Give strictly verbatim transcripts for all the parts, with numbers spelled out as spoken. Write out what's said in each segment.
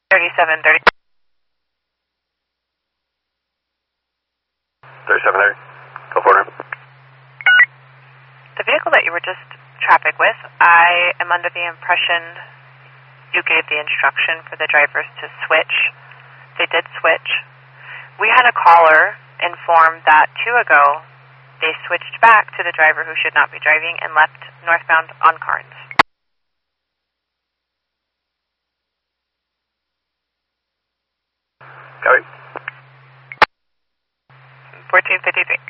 thirty-seven thirty. thirty-seven thirty. Go for it. The vehicle that you were just traffic with, I am under the impression you gave the instruction for the drivers to switch. They did switch. We had a caller informed that two ago they switched back to the driver who should not be driving and left northbound on Carnes. Copy. fourteen fifty-three.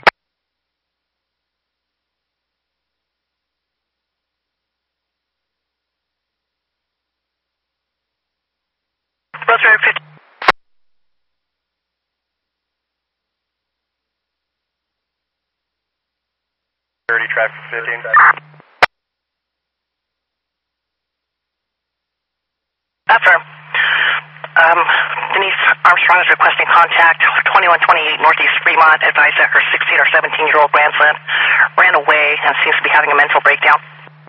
Both Driver fifty. thirty, traffic fifteen. Affirm. Um, Denise Armstrong is requesting contact twenty-one twenty-eight Northeast Fremont. Advised that her sixteen or seventeen-year-old grandson ran away and seems to be having a mental breakdown.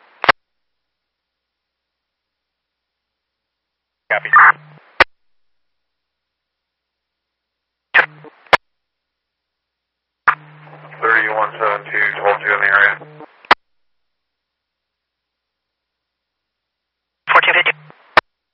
Copy. thirty-one seventy-two, told you in the area.